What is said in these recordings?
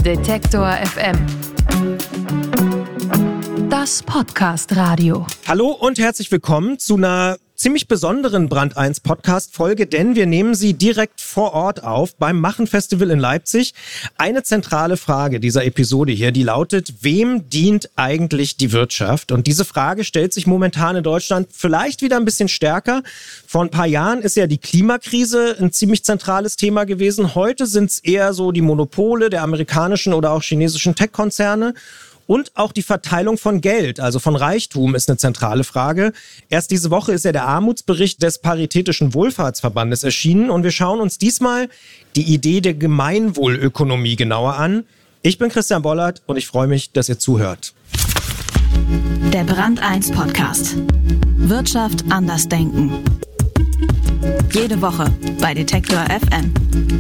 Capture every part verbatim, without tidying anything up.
Detektor F M. Das Podcast-Radio. Hallo und herzlich willkommen zu einer ziemlich besonderen Brand eins Podcast-Folge, denn wir nehmen sie direkt vor Ort auf beim Machen-Festival in Leipzig. Eine zentrale Frage dieser Episode hier, die lautet: Wem dient eigentlich die Wirtschaft? Und diese Frage stellt sich momentan in Deutschland vielleicht wieder ein bisschen stärker. Vor ein paar Jahren ist ja die Klimakrise ein ziemlich zentrales Thema gewesen. Heute sind es eher so die Monopole der amerikanischen oder auch chinesischen Tech-Konzerne. Und auch die Verteilung von Geld, also von Reichtum, ist eine zentrale Frage. Erst diese Woche ist ja der Armutsbericht des Paritätischen Wohlfahrtsverbandes erschienen und wir schauen uns diesmal die Idee der Gemeinwohlökonomie genauer an. Ich bin Christian Bollert und ich freue mich, dass ihr zuhört. Der Brand eins Podcast. Wirtschaft anders denken. Jede Woche bei Detektor F M.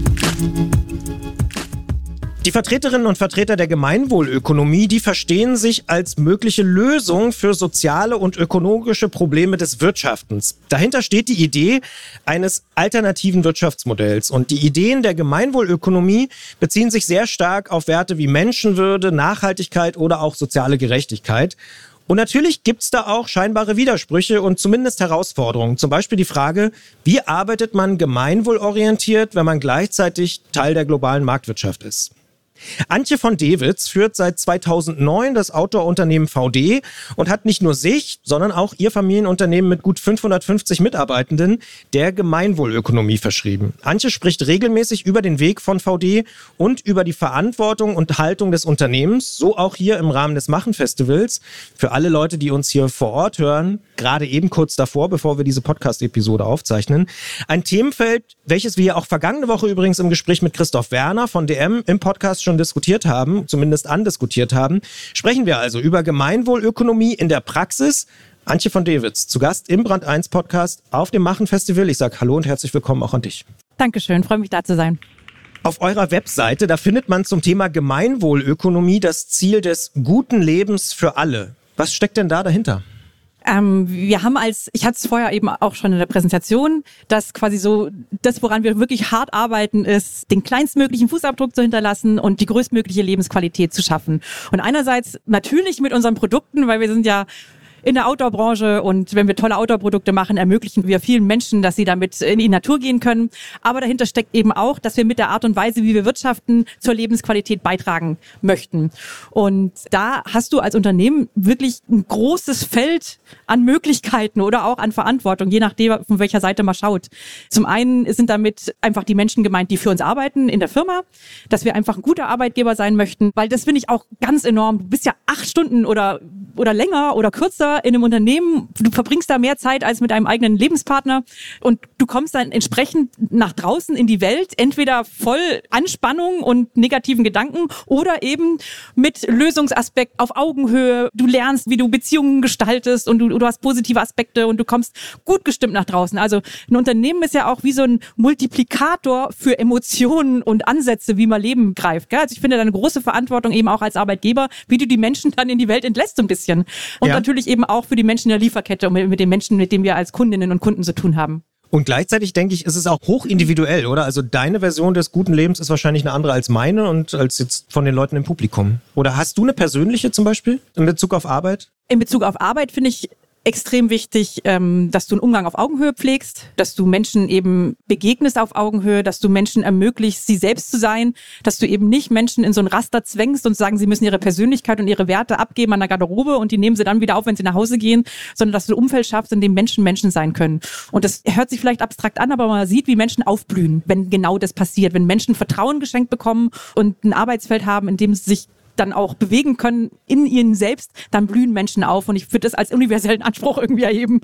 Die Vertreterinnen und Vertreter der Gemeinwohlökonomie, die verstehen sich als mögliche Lösung für soziale und ökologische Probleme des Wirtschaftens. Dahinter steht die Idee eines alternativen Wirtschaftsmodells. Und die Ideen der Gemeinwohlökonomie beziehen sich sehr stark auf Werte wie Menschenwürde, Nachhaltigkeit oder auch soziale Gerechtigkeit. Und natürlich gibt's da auch scheinbare Widersprüche und zumindest Herausforderungen. Zum Beispiel die Frage, wie arbeitet man gemeinwohlorientiert, wenn man gleichzeitig Teil der globalen Marktwirtschaft ist? Antje von Dewitz führt seit zweitausendneun das Outdoor-Unternehmen V D und hat nicht nur sich, sondern auch ihr Familienunternehmen mit gut fünfhundertfünfzig Mitarbeitenden der Gemeinwohlökonomie verschrieben. Antje spricht regelmäßig über den Weg von V D und über die Verantwortung und Haltung des Unternehmens, so auch hier im Rahmen des Machen-Festivals. Für alle Leute, die uns hier vor Ort hören, gerade eben kurz davor, bevor wir diese Podcast-Episode aufzeichnen. Ein Themenfeld, welches wir auch vergangene Woche übrigens im Gespräch mit Christoph Werner von D M im Podcast schon diskutiert haben, zumindest andiskutiert haben, sprechen wir also über Gemeinwohlökonomie in der Praxis. Antje von Dewitz, zu Gast im Brand eins Podcast auf dem Machen-Festival. Ich sage Hallo und herzlich willkommen auch an dich. Dankeschön, freue mich da zu sein. Auf eurer Webseite, da findet man zum Thema Gemeinwohlökonomie das Ziel des guten Lebens für alle. Was steckt denn da dahinter? Ähm, wir haben als, ich hatte es vorher eben auch schon in der Präsentation, dass quasi so das, woran wir wirklich hart arbeiten, ist, den kleinstmöglichen Fußabdruck zu hinterlassen und die größtmögliche Lebensqualität zu schaffen. Und einerseits natürlich mit unseren Produkten, weil wir sind ja in der Outdoor-Branche und wenn wir tolle Outdoor-Produkte machen, ermöglichen wir vielen Menschen, dass sie damit in die Natur gehen können. Aber dahinter steckt eben auch, dass wir mit der Art und Weise, wie wir wirtschaften, zur Lebensqualität beitragen möchten. Und da hast du als Unternehmen wirklich ein großes Feld an Möglichkeiten oder auch an Verantwortung, je nachdem, von welcher Seite man schaut. Zum einen sind damit einfach die Menschen gemeint, die für uns arbeiten in der Firma, dass wir einfach ein guter Arbeitgeber sein möchten, weil das finde ich auch ganz enorm. Du bist ja acht Stunden oder, oder länger oder kürzer in einem Unternehmen, du verbringst da mehr Zeit als mit einem eigenen Lebenspartner und du kommst dann entsprechend nach draußen in die Welt, entweder voll Anspannung und negativen Gedanken oder eben mit Lösungsaspekt auf Augenhöhe. Du lernst, wie du Beziehungen gestaltest und du, du hast positive Aspekte und du kommst gut gestimmt nach draußen. Also ein Unternehmen ist ja auch wie so ein Multiplikator für Emotionen und Ansätze, wie man Leben greift. Also ich finde da eine große Verantwortung eben auch als Arbeitgeber, wie du die Menschen dann in die Welt entlässt so ein bisschen. Und ja, natürlich eben auch für die Menschen in der Lieferkette und mit den Menschen, mit denen wir als Kundinnen und Kunden zu tun haben. Und gleichzeitig denke ich, ist es auch hochindividuell, oder? Also deine Version des guten Lebens ist wahrscheinlich eine andere als meine und als jetzt von den Leuten im Publikum. Oder hast du eine persönliche zum Beispiel in Bezug auf Arbeit? In Bezug auf Arbeit finde ich extrem wichtig, ähm, dass du einen Umgang auf Augenhöhe pflegst, dass du Menschen eben begegnest auf Augenhöhe, dass du Menschen ermöglichst, sie selbst zu sein, dass du eben nicht Menschen in so ein Raster zwängst und sagen, sie müssen ihre Persönlichkeit und ihre Werte abgeben an der Garderobe und die nehmen sie dann wieder auf, wenn sie nach Hause gehen, sondern dass du ein Umfeld schaffst, in dem Menschen Menschen sein können. Und das hört sich vielleicht abstrakt an, aber man sieht, wie Menschen aufblühen, wenn genau das passiert, wenn Menschen Vertrauen geschenkt bekommen und ein Arbeitsfeld haben, in dem sie sich dann auch bewegen können in ihnen selbst, dann blühen Menschen auf und ich würde das als universellen Anspruch irgendwie erheben.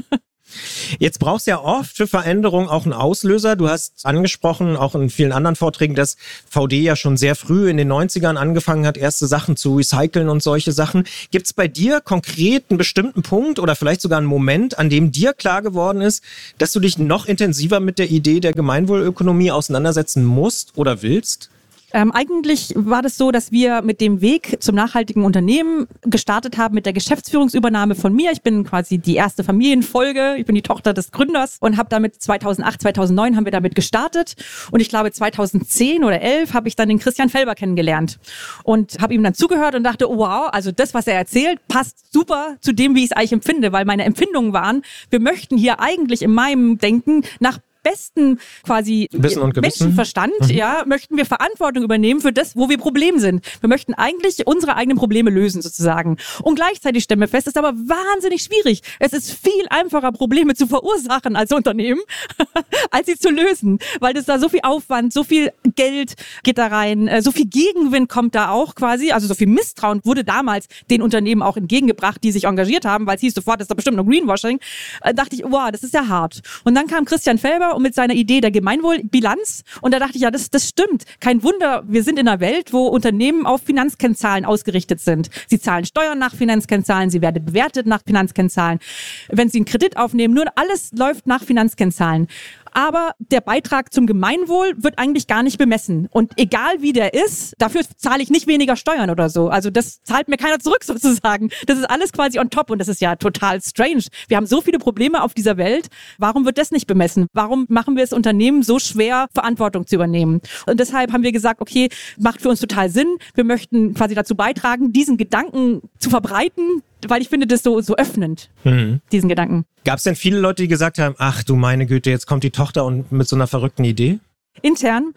Jetzt brauchst du ja oft für Veränderungen auch einen Auslöser. Du hast angesprochen, auch in vielen anderen Vorträgen, dass V D ja schon sehr früh in den neunzigern angefangen hat, erste Sachen zu recyceln und solche Sachen. Gibt es bei dir konkret einen bestimmten Punkt oder vielleicht sogar einen Moment, an dem dir klar geworden ist, dass du dich noch intensiver mit der Idee der Gemeinwohlökonomie auseinandersetzen musst oder willst? Ähm, eigentlich war das so, dass wir mit dem Weg zum nachhaltigen Unternehmen gestartet haben mit der Geschäftsführungsübernahme von mir. Ich bin quasi die erste Familienfolge. Ich bin die Tochter des Gründers und habe damit zweitausendacht, zweitausendneun haben wir damit gestartet. Und ich glaube zweitausendzehn oder elf habe ich dann den Christian Felber kennengelernt und habe ihm dann zugehört und dachte, oh, wow, also das, was er erzählt, passt super zu dem, wie ich es eigentlich empfinde, weil meine Empfindungen waren, wir möchten hier eigentlich in meinem Denken nach besten quasi Wissen und Gewissen. Menschenverstand, mhm. ja, möchten wir Verantwortung übernehmen für das, wo wir Problem sind. Wir möchten eigentlich unsere eigenen Probleme lösen sozusagen. Und gleichzeitig stellen wir fest, es ist aber wahnsinnig schwierig. Es ist viel einfacher, Probleme zu verursachen als Unternehmen, als sie zu lösen, weil das da so viel Aufwand, so viel Geld geht da rein, so viel Gegenwind kommt da auch quasi, also so viel Misstrauen wurde damals den Unternehmen auch entgegengebracht, die sich engagiert haben, weil es hieß sofort, das ist doch bestimmt nur Greenwashing. Da dachte ich, wow, das ist ja hart. Und dann kam Christian Felber und mit seiner Idee der Gemeinwohlbilanz. Und da dachte ich, ja, das, das stimmt. Kein Wunder, wir sind in einer Welt, wo Unternehmen auf Finanzkennzahlen ausgerichtet sind. Sie zahlen Steuern nach Finanzkennzahlen, sie werden bewertet nach Finanzkennzahlen. Wenn sie einen Kredit aufnehmen, nur alles läuft nach Finanzkennzahlen. Aber der Beitrag zum Gemeinwohl wird eigentlich gar nicht bemessen. Und egal wie der ist, dafür zahle ich nicht weniger Steuern oder so. Also das zahlt mir keiner zurück sozusagen. Das ist alles quasi on top und das ist ja total strange. Wir haben so viele Probleme auf dieser Welt. Warum wird das nicht bemessen? Warum machen wir es Unternehmen so schwer, Verantwortung zu übernehmen? Und deshalb haben wir gesagt, okay, macht für uns total Sinn. Wir möchten quasi dazu beitragen, diesen Gedanken zu verbreiten, weil ich finde das so, so öffnend, mhm. diesen Gedanken. Gab es denn viele Leute, die gesagt haben, ach du meine Güte, jetzt kommt die Tochter und mit so einer verrückten Idee? Intern?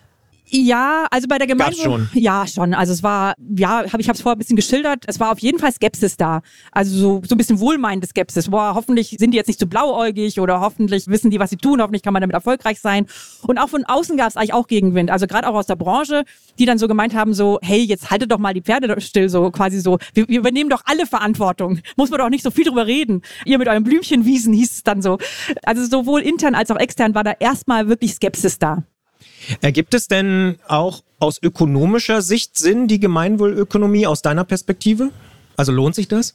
Ja, also bei der Gemeinde. Gab's schon? Ja, schon. Also es war, ja, hab, ich habe es vorher ein bisschen geschildert. Es war auf jeden Fall Skepsis da. Also so, so ein bisschen wohlmeinende Skepsis. Boah, hoffentlich sind die jetzt nicht zu blauäugig oder hoffentlich wissen die, was sie tun. Hoffentlich kann man damit erfolgreich sein. Und auch von außen gab es eigentlich auch Gegenwind. Also gerade auch aus der Branche, die dann so gemeint haben, so, hey, jetzt haltet doch mal die Pferde still, so quasi so. Wir, wir übernehmen doch alle Verantwortung. Muss man doch nicht so viel drüber reden. Ihr mit euren Blümchenwiesen hieß es dann so. Also sowohl intern als auch extern war da erstmal wirklich Skepsis da. Ergibt es denn auch aus ökonomischer Sicht Sinn, die Gemeinwohlökonomie aus deiner Perspektive? Also lohnt sich das?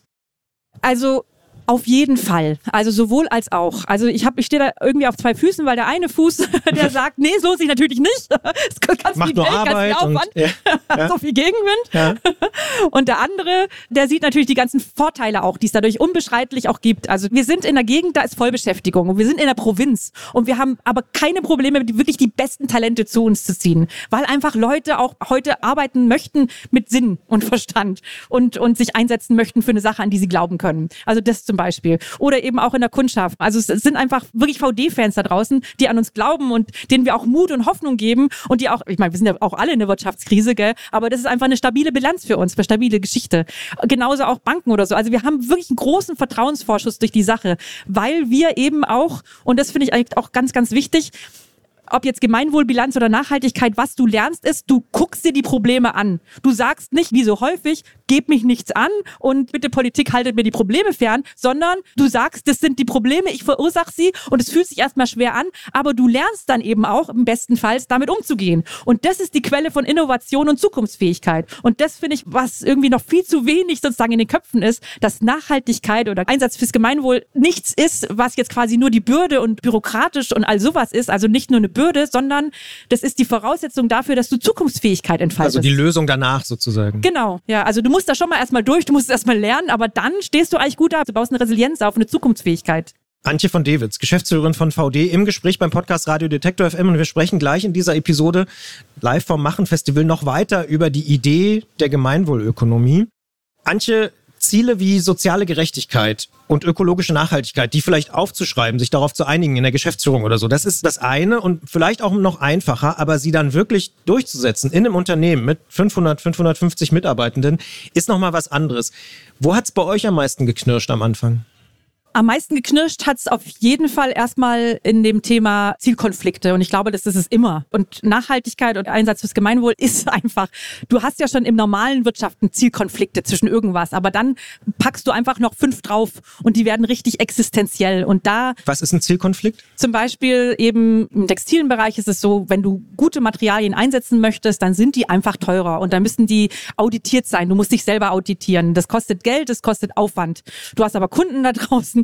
Also auf jeden Fall. Also sowohl als auch. Also ich habe, ich stehe da irgendwie auf zwei Füßen, weil der eine Fuß, der sagt, nee, so sich natürlich nicht. Das kannst Macht nur Geld, Arbeit Aufwand, und, ja, ja. so viel Gegenwind. Ja. Und der andere, der sieht natürlich die ganzen Vorteile auch, die es dadurch unbeschreiblich auch gibt. Also wir sind in der Gegend, da ist Vollbeschäftigung und wir sind in der Provinz und wir haben aber keine Probleme, wirklich die besten Talente zu uns zu ziehen, weil einfach Leute auch heute arbeiten möchten mit Sinn und Verstand und, und sich einsetzen möchten für eine Sache, an die sie glauben können. Also das zum Beispiel. Oder eben auch in der Kundschaft. Also es sind einfach wirklich V D-Fans da draußen, die an uns glauben und denen wir auch Mut und Hoffnung geben und die auch, ich meine, wir sind ja auch alle in der Wirtschaftskrise, gell, aber das ist einfach eine stabile Bilanz für uns, eine stabile Geschichte. Genauso auch Banken oder so. Also wir haben wirklich einen großen Vertrauensvorschuss durch die Sache, weil wir eben auch, und das finde ich eigentlich auch ganz, ganz wichtig, ob jetzt Gemeinwohlbilanz oder Nachhaltigkeit, was du lernst ist, du guckst dir die Probleme an. Du sagst nicht, wie so häufig, gebt mich nichts an und bitte Politik haltet mir die Probleme fern, sondern du sagst, das sind die Probleme, ich verursache sie und es fühlt sich erstmal schwer an, aber du lernst dann eben auch im besten Fall damit umzugehen. Und das ist die Quelle von Innovation und Zukunftsfähigkeit. Und das finde ich, was irgendwie noch viel zu wenig sozusagen in den Köpfen ist, dass Nachhaltigkeit oder Einsatz fürs Gemeinwohl nichts ist, was jetzt quasi nur die Bürde und bürokratisch und all sowas ist, also nicht nur eine Bürde, sondern das ist die Voraussetzung dafür, dass du Zukunftsfähigkeit entfaltest. Also die Lösung danach sozusagen. Genau, ja, also du musst da schon mal erstmal durch, du musst es erstmal lernen, aber dann stehst du eigentlich gut da, du baust eine Resilienz auf, eine Zukunftsfähigkeit. Antje von Dewitz, Geschäftsführerin von V D, im Gespräch beim Podcast Radio Detektor F M und wir sprechen gleich in dieser Episode live vom Machen-Festival noch weiter über die Idee der Gemeinwohlökonomie. Antje, Ziele wie soziale Gerechtigkeit und ökologische Nachhaltigkeit, die vielleicht aufzuschreiben, sich darauf zu einigen in der Geschäftsführung oder so, das ist das eine und vielleicht auch noch einfacher, aber sie dann wirklich durchzusetzen in einem Unternehmen mit fünfhundert, fünfhundertfünfzig Mitarbeitenden, ist nochmal was anderes. Wo hat's bei euch am meisten geknirscht am Anfang? Am meisten geknirscht hat es auf jeden Fall erstmal in dem Thema Zielkonflikte und ich glaube, das ist es immer. Und Nachhaltigkeit und Einsatz fürs Gemeinwohl ist einfach, du hast ja schon im normalen Wirtschaften Zielkonflikte zwischen irgendwas, aber dann packst du einfach noch fünf drauf und die werden richtig existenziell. Und da... Was ist ein Zielkonflikt? Zum Beispiel eben im textilen Bereich ist es so, wenn du gute Materialien einsetzen möchtest, dann sind die einfach teurer und dann müssen die auditiert sein. Du musst dich selber auditieren. Das kostet Geld, das kostet Aufwand. Du hast aber Kunden da draußen,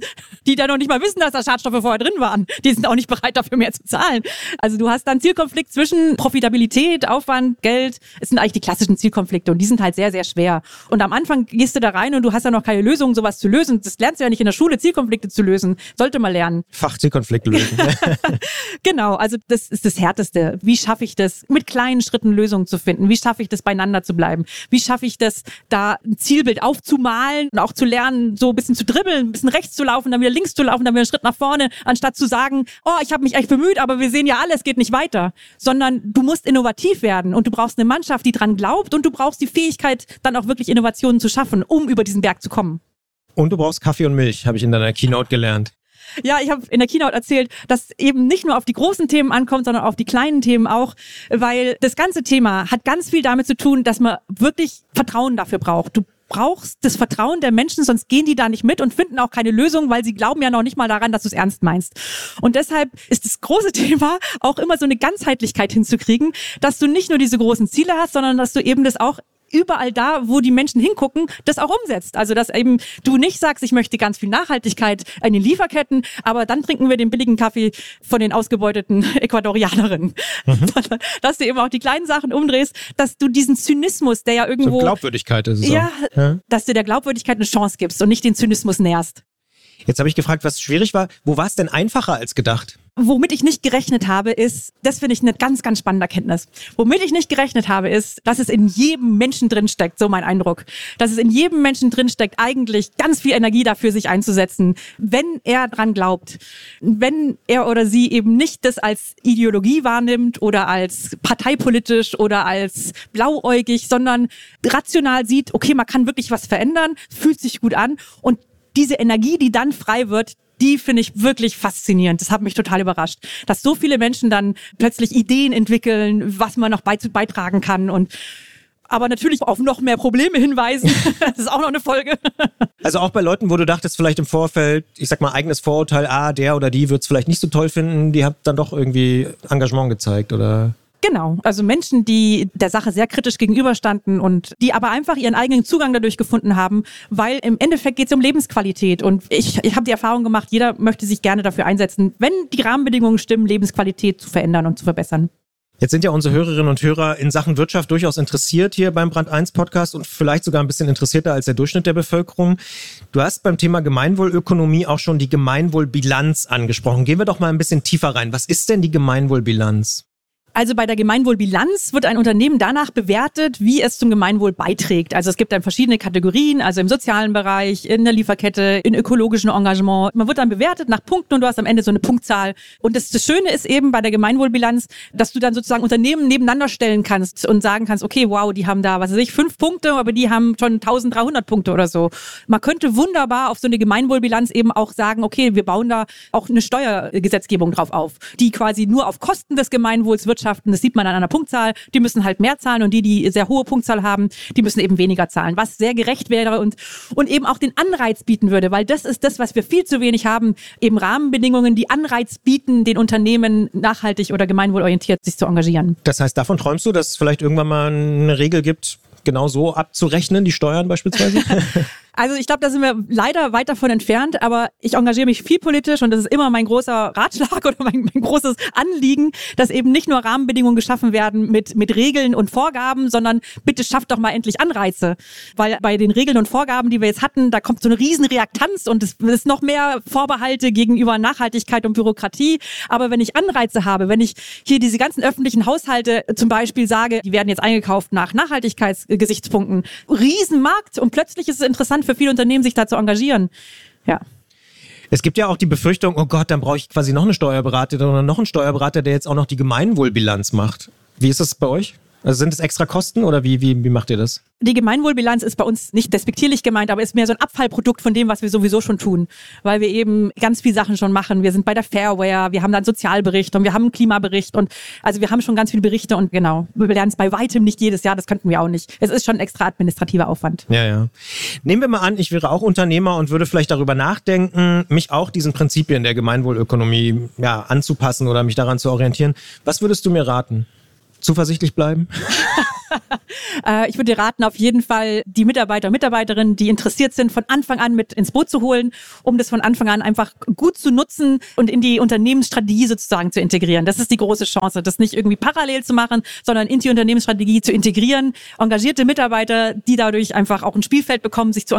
die da noch nicht mal wissen, dass da Schadstoffe vorher drin waren. Die sind auch nicht bereit, dafür mehr zu zahlen. Also du hast dann Zielkonflikt zwischen Profitabilität, Aufwand, Geld. Es sind eigentlich die klassischen Zielkonflikte und die sind halt sehr, sehr schwer. Und am Anfang gehst du da rein und du hast ja noch keine Lösung, sowas zu lösen. Das lernst du ja nicht in der Schule, Zielkonflikte zu lösen. Sollte man lernen. Fachzielkonflikte lösen. Genau, also das ist das Härteste. Wie schaffe ich das, mit kleinen Schritten Lösungen zu finden? Wie schaffe ich das, beieinander zu bleiben? Wie schaffe ich das, da ein Zielbild aufzumalen und auch zu lernen, so ein bisschen zu dribbeln, ein bisschen rechts zu laufen, dann wieder links zu laufen, dann wieder einen Schritt nach vorne, anstatt zu sagen, oh, ich habe mich echt bemüht, aber wir sehen ja alle, es geht nicht weiter. Sondern du musst innovativ werden und du brauchst eine Mannschaft, die dran glaubt und du brauchst die Fähigkeit, dann auch wirklich Innovationen zu schaffen, um über diesen Berg zu kommen. Und du brauchst Kaffee und Milch, habe ich in deiner Keynote gelernt. Ja, ich habe in der Keynote erzählt, dass eben nicht nur auf die großen Themen ankommt, sondern auf die kleinen Themen auch, weil das ganze Thema hat ganz viel damit zu tun, dass man wirklich Vertrauen dafür braucht. Du brauchst das Vertrauen der Menschen, sonst gehen die da nicht mit und finden auch keine Lösung, weil sie glauben ja noch nicht mal daran, dass du es ernst meinst. Und deshalb ist das große Thema auch immer so eine Ganzheitlichkeit hinzukriegen, dass du nicht nur diese großen Ziele hast, sondern dass du eben das auch überall da, wo die Menschen hingucken, das auch umsetzt. Also, dass eben du nicht sagst, ich möchte ganz viel Nachhaltigkeit in den Lieferketten, aber dann trinken wir den billigen Kaffee von den ausgebeuteten Ecuadorianerinnen. Mhm. Sondern, dass du eben auch die kleinen Sachen umdrehst, dass du diesen Zynismus, der ja irgendwo... So Glaubwürdigkeit ist es ja, auch. Ja, dass du der Glaubwürdigkeit eine Chance gibst und nicht den Zynismus nährst. Jetzt habe ich gefragt, was schwierig war. Wo war es denn einfacher als gedacht? Womit ich nicht gerechnet habe, ist, das finde ich eine ganz, ganz spannende Erkenntnis. Womit ich nicht gerechnet habe, ist, dass es in jedem Menschen drinsteckt, so mein Eindruck. Dass es in jedem Menschen drinsteckt, eigentlich ganz viel Energie dafür, sich einzusetzen, wenn er dran glaubt. Wenn er oder sie eben nicht das als Ideologie wahrnimmt oder als parteipolitisch oder als blauäugig, sondern rational sieht, okay, man kann wirklich was verändern, fühlt sich gut an und diese Energie, die dann frei wird, die finde ich wirklich faszinierend. Das hat mich total überrascht, dass so viele Menschen dann plötzlich Ideen entwickeln, was man noch beitragen kann und aber natürlich auf noch mehr Probleme hinweisen. Das ist auch noch eine Folge. Also auch bei Leuten, wo du dachtest, vielleicht im Vorfeld, ich sag mal, eigenes Vorurteil, ah, der oder die wird es vielleicht nicht so toll finden, die hat dann doch irgendwie Engagement gezeigt, oder? Genau, also Menschen, die der Sache sehr kritisch gegenüberstanden und die aber einfach ihren eigenen Zugang dadurch gefunden haben, weil im Endeffekt geht es um Lebensqualität und ich, ich habe die Erfahrung gemacht, jeder möchte sich gerne dafür einsetzen, wenn die Rahmenbedingungen stimmen, Lebensqualität zu verändern und zu verbessern. Jetzt sind ja unsere Hörerinnen und Hörer in Sachen Wirtschaft durchaus interessiert hier beim Brand eins Podcast und vielleicht sogar ein bisschen interessierter als der Durchschnitt der Bevölkerung. Du hast beim Thema Gemeinwohlökonomie auch schon die Gemeinwohlbilanz angesprochen. Gehen wir doch mal ein bisschen tiefer rein. Was ist denn die Gemeinwohlbilanz? Also bei der Gemeinwohlbilanz wird ein Unternehmen danach bewertet, wie es zum Gemeinwohl beiträgt. Also es gibt dann verschiedene Kategorien, also im sozialen Bereich, in der Lieferkette, in ökologischen Engagement. Man wird dann bewertet nach Punkten und du hast am Ende so eine Punktzahl. Und das, das Schöne ist eben bei der Gemeinwohlbilanz, dass du dann sozusagen Unternehmen nebeneinander stellen kannst und sagen kannst, okay, wow, die haben da, was weiß ich, fünf Punkte, aber die haben schon eintausenddreihundert Punkte oder so. Man könnte wunderbar auf so eine Gemeinwohlbilanz eben auch sagen, okay, wir bauen da auch eine Steuergesetzgebung drauf auf, die quasi nur auf Kosten des Gemeinwohls wird. Das sieht man an einer Punktzahl. Die müssen halt mehr zahlen und die, die sehr hohe Punktzahl haben, die müssen eben weniger zahlen, was sehr gerecht wäre und, und eben auch den Anreiz bieten würde, weil das ist das, was wir viel zu wenig haben, eben Rahmenbedingungen, die Anreiz bieten, den Unternehmen nachhaltig oder gemeinwohlorientiert sich zu engagieren. Das heißt, davon träumst du, dass es vielleicht irgendwann mal eine Regel gibt, genau so abzurechnen, die Steuern beispielsweise? Also ich glaube, da sind wir leider weit davon entfernt, aber ich engagiere mich viel politisch und das ist immer mein großer Ratschlag oder mein, mein großes Anliegen, dass eben nicht nur Rahmenbedingungen geschaffen werden mit, mit Regeln und Vorgaben, sondern bitte schafft doch mal endlich Anreize. Weil bei den Regeln und Vorgaben, die wir jetzt hatten, da kommt so eine riesen Reaktanz und es ist noch mehr Vorbehalte gegenüber Nachhaltigkeit und Bürokratie. Aber wenn ich Anreize habe, wenn ich hier diese ganzen öffentlichen Haushalte zum Beispiel sage, die werden jetzt eingekauft nach Nachhaltigkeitsgesichtspunkten, Riesenmarkt und plötzlich ist es interessant für viele Unternehmen, sich da zu engagieren. Ja. Es gibt ja auch die Befürchtung, oh Gott, dann brauche ich quasi noch eine Steuerberaterin oder noch einen Steuerberater, der jetzt auch noch die Gemeinwohlbilanz macht. Wie ist das bei euch? Also sind es extra Kosten oder wie, wie, wie macht ihr das? Die Gemeinwohlbilanz ist bei uns nicht despektierlich gemeint, aber ist mehr so ein Abfallprodukt von dem, was wir sowieso schon tun. Weil wir eben ganz viele Sachen schon machen. Wir sind bei der Fairware, wir haben da einen Sozialbericht und wir haben einen Klimabericht und also wir haben schon ganz viele Berichte und genau, wir lernen es bei weitem nicht jedes Jahr, das könnten wir auch nicht. Es ist schon ein extra administrativer Aufwand. Ja, ja. Nehmen wir mal an, ich wäre auch Unternehmer und würde vielleicht darüber nachdenken, mich auch diesen Prinzipien der Gemeinwohlökonomie ja, anzupassen oder mich daran zu orientieren. Was würdest du mir raten? zuversichtlich bleiben? äh, ich würde dir raten, auf jeden Fall die Mitarbeiter und Mitarbeiterinnen, die interessiert sind, von Anfang an mit ins Boot zu holen, um das von Anfang an einfach gut zu nutzen und in die Unternehmensstrategie sozusagen zu integrieren. Das ist die große Chance, das nicht irgendwie parallel zu machen, sondern in die Unternehmensstrategie zu integrieren. Engagierte Mitarbeiter, die dadurch einfach auch ein Spielfeld bekommen, sich zu